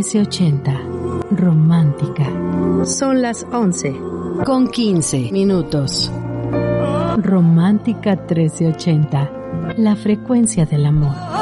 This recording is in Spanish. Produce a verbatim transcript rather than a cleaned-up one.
trece ochenta. Romántica. Son las once con quince minutos. Romántica trece ochenta. La frecuencia del amor.